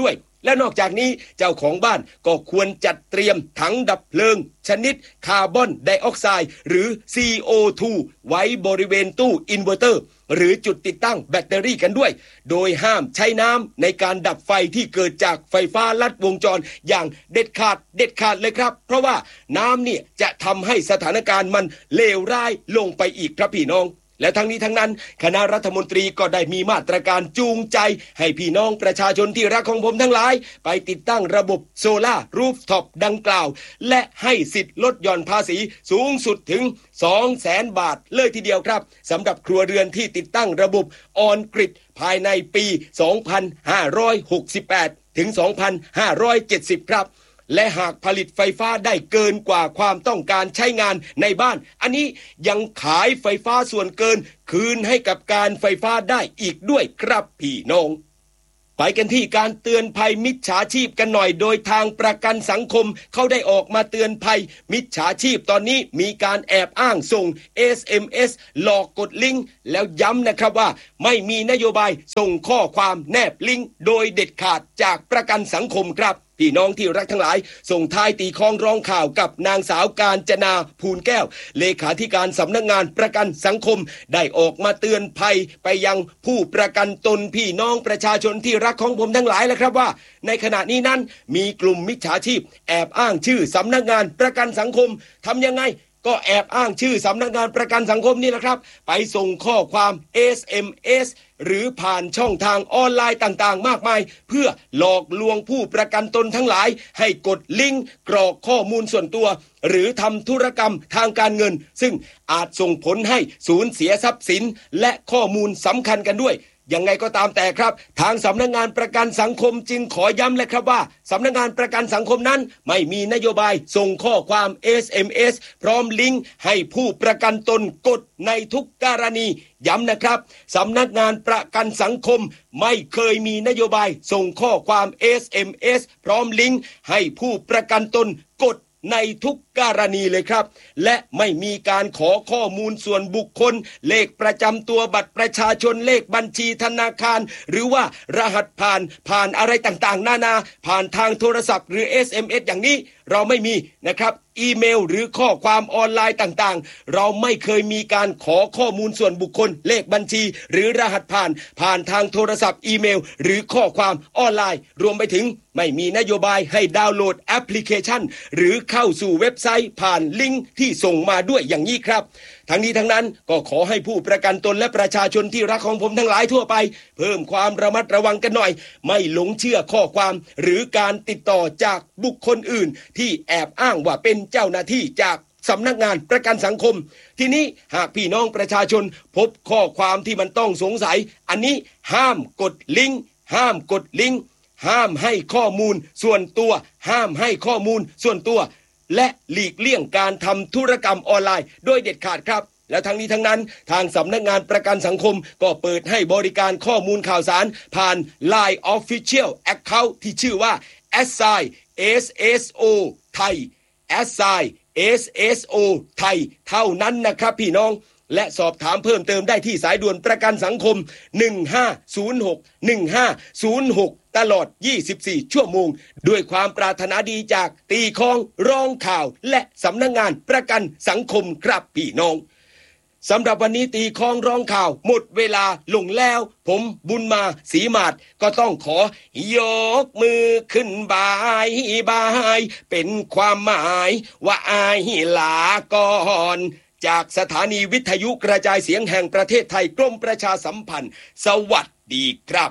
และนอกจากนี้เจ้าของบ้านก็ควรจัดเตรียมถังดับเพลิงชนิดคาร์บอนไดออกไซด์หรือ ซี โอ ทู ไว้บริเวณตู้อินเวอร์เตอร์หรือจุดติดตั้งแบตเตอรี่กันด้วยโดยห้ามใช้น้ำในการดับไฟที่เกิดจากไฟฟ้าลัดวงจรอย่างเด็ดขาดเด็ดขาดเลยครับเพราะว่าน้ำเนี่ยจะทำให้สถานการณ์มันเลวร้ายลงไปอีกครับพี่น้องและทั้งนี้ทั้งนั้นคณะรัฐมนตรีก็ได้มีมาตรการจูงใจให้พี่น้องประชาชนที่รักของผมทั้งหลายไปติดตั้งระบบโซล่ารูฟท็อปดังกล่าวและให้สิทธิ์ลดหย่อนภาษีสูงสุดถึง สองแสน บาทเลยทีเดียวครับสำหรับครัวเรือนที่ติดตั้งระบบออนกริดภายในปี สองพันห้าร้อยหกสิบแปด ถึง สองพันห้าร้อยเจ็ดสิบ ครับและหากผลิตไฟฟ้าได้เกินกว่าความต้องการใช้งานในบ้านอันนี้ยังขายไฟฟ้าส่วนเกินคืนให้กับการไฟฟ้าได้อีกด้วยครับพี่น้องไปกันที่การเตือนภัยมิจฉาชีพกันหน่อยโดยทางประกันสังคมเขาได้ออกมาเตือนภัยมิจฉาชีพตอนนี้มีการแอบอ้างส่ง เอส เอ็ม เอส หลอกกดลิงก์แล้วย้ำนะครับว่าไม่มีนโยบายส่งข้อความแนบลิงก์โดยเด็ดขาดจากประกันสังคมครับพี่น้องที่รักทั้งหลายส่งท้ายตีคล้องร้องข่าวกับนางสาวกาญจนาภูลแก้วเลขาธิการสำนักงานประกันสังคมได้ออกมาเตือนภัยไปยังผู้ประกันตนพี่น้องประชาชนที่รักของผมทั้งหลายแล้วครับว่าในขณะนี้นั้นมีกลุ่มมิจฉาชีพแอบอ้างชื่อสำนักงานประกันสังคมทำยังไงก็แอบอ้างชื่อสำนักงานประกันสังคมนี่แหละครับไปส่งข้อความ เอส เอ็ม เอส หรือผ่านช่องทางออนไลน์ต่างๆมากมายเพื่อหลอกลวงผู้ประกันตนทั้งหลายให้กดลิงก์กรอกข้อมูลส่วนตัวหรือทำธุรกรรมทางการเงินซึ่งอาจส่งผลให้สูญเสียทรัพย์สินและข้อมูลสำคัญกันด้วยยังไงก็ตามแต่ครับทางสำนักงานประกันสังคมจึงขอย้ำเลยครับว่าสำนักงานประกันสังคมนั้นไม่มีนโยบายส่งข้อความ เอส เอ็ม เอส พร้อมลิงก์ให้ผู้ประกันตนกดในทุกกรณีย้ำนะครับสำนักงานประกันสังคมไม่เคยมีนโยบายส่งข้อความ เอส เอ็ม เอส พร้อมลิงก์ให้ผู้ประกันตนกดในทุกกรณีเลยครับและไม่มีการขอข้อมูลส่วนบุคคลเลขประจำตัวบัตรประชาชนเลขบัญชีธนาคารหรือว่ารหัสผ่านผ่านอะไรต่างๆนานาผ่านทางโทรศัพท์หรือ เอส เอ็ม เอส อย่างนี้เราไม่มีนะครับอีเมลหรือข้อความออนไลน์ต่างๆเราไม่เคยมีการขอข้อมูลส่วนบุคคลเลขบัญชีหรือรหัสผ่านผ่านทางโทรศัพท์อีเมลหรือข้อความออนไลน์รวมไปถึงไม่มีนโยบายให้ดาวน์โหลดแอปพลิเคชันหรือเข้าสู่เว็บไซต์ผ่านลิงก์ที่ส่งมาด้วยอย่างนี้ครับทั้งนี้ทั้งนั้นก็ขอให้ผู้ประกันตนและประชาชนที่รักของผมทั้งหลายทั่วไปเพิ่มความระมัดระวังกันหน่อยไม่หลงเชื่อข้อความหรือการติดต่อจากบุคคลอื่นที่แอบอ้างว่าเป็นเจ้าหน้าที่จากสำนักงานประกันสังคมทีนี้หากพี่น้องประชาชนพบข้อความที่มันต้องสงสัยอันนี้ห้ามกดลิงก์ห้ามกดลิงก์ห้ามให้ข้อมูลส่วนตัวห้ามให้ข้อมูลส่วนตัวและหลีกเลี่ยงการทำธุรกรรมออนไลน์โดยเด็ดขาดครับแล้วทั้งนี้ทั้งนั้นทางสำนักงานประกันสังคมก็เปิดให้บริการข้อมูลข่าวสารผ่าน ไลน์ Official Account ที่ชื่อว่า แอส ไซ เอส เอส โอ ไทย แอส ไซ เอส เอส โอ ไทยเท่านั้นนะครับพี่น้องและสอบถามเพิ่มเติมได้ที่สายด่วนประกันสังคมหนึ่งห้าศูนย์หก หนึ่งห้าศูนย์หกตลอดยี่สิบสี่ชั่วโมงด้วยความปรารถนาดีจากตีคล้องร้องข่าวและสำนักงานประกันสังคมครับพี่น้องสำหรับวันนี้ตีคล้องร้องข่าวหมดเวลาลงแล้วผมบุญมาศรีมาศก็ต้องขอยกมือขึ้นบายบายเป็นความหมายว่าอายลาก่อนจากสถานีวิทยุกระจายเสียงแห่งประเทศไทยกรมประชาสัมพันธ์สวัสดีครับ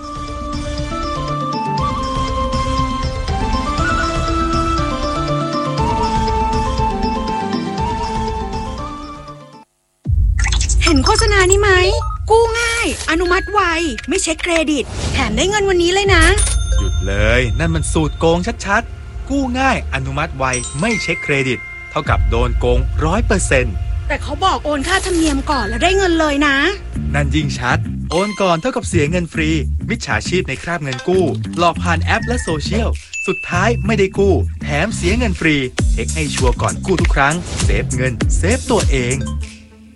เห็นโฆษณานี้ไหมกู้ง่ายอนุมัติไวไม่เช็คเครดิตแถมได้เงินวันนี้เลยนะหยุดเลยนั่นมันสูตรโกงชัดๆกู้ง่ายอนุมัติไวไม่เช็คเครดิตเท่ากับโดนโกง ร้อยเปอร์เซ็นต์แต่เขาบอกโอนค่าธรรมเนียมก่อนแล้วได้เงินเลยนะนั่นยิ่งชัดโอนก่อนเท่ากับเสียเงินฟรีมิจฉาชีพในคราบเงินกู้หลอกผ่านแอปและโซเชียลสุดท้ายไม่ได้กู้แถมเสียเงินฟรีเช็คให้ชัวร์ก่อนกู้ทุกครั้งเซฟเงินเซฟตัวเอง